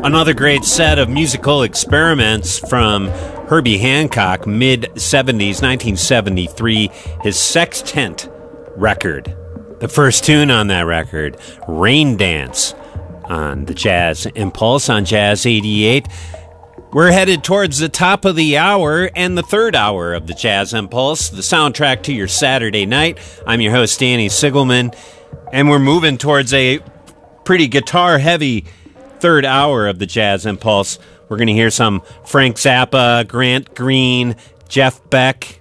Another great set of musical experiments from Herbie Hancock, mid-70s, 1973, his Sextant record. The first tune on that record, Rain Dance, on the Jazz Impulse on Jazz 88. We're headed towards the top of the hour and the third hour of the Jazz Impulse, the soundtrack to your Saturday night. I'm your host, Danny Sigelman, and we're moving towards a pretty guitar-heavy third hour of the Jazz Impulse. We're going to hear some Frank Zappa, Grant Green, Jeff Beck,